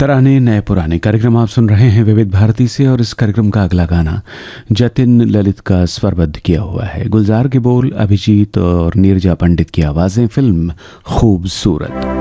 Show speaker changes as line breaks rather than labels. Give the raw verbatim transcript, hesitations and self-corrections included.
तराने नए पुराने कार्यक्रम आप सुन रहे हैं विविध भारती से। और इस कार्यक्रम का अगला गाना जतिन ललित का स्वरबद्ध किया हुआ है। गुलजार के बोल, अभिजीत और नीरजा पंडित की आवाज़ें। फिल्म खूबसूरत।